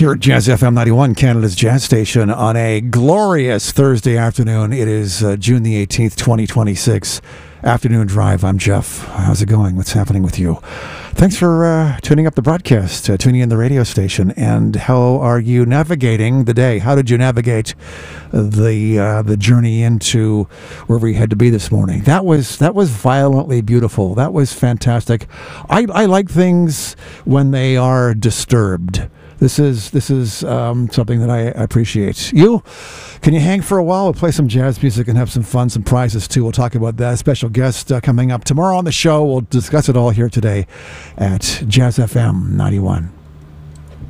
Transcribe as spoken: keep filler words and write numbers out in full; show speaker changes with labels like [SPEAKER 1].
[SPEAKER 1] Here at Jazz F M ninety-one, Canada's jazz station, on a glorious Thursday afternoon. It is uh, June the eighteenth, twenty twenty-six. Afternoon Drive. I'm Jeff. How's it going? What's happening with you? Thanks for uh, tuning up the broadcast, uh, tuning in the radio station. And how are you navigating the day? How did you navigate the uh, the journey into wherever you had to be this morning? That was that was violently beautiful. That was fantastic. I, I like things when they are disturbed. This is this is um, something that I appreciate. You, can you hang for a while? We'll play some jazz music and have some fun, some prizes too. We'll talk about that. Special guest uh, coming up tomorrow on the show. We'll discuss it all here today at Jazz F M ninety-one.